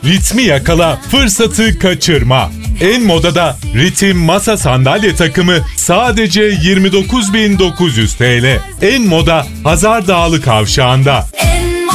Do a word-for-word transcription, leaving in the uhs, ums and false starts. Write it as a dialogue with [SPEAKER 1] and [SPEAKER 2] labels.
[SPEAKER 1] Ritmi yakala, fırsatı kaçırma. En Moda'da ritim masa sandalye takımı sadece yirmi dokuz bin dokuz yüz T L. En Moda Hazar Dağlı Kavşağı'nda.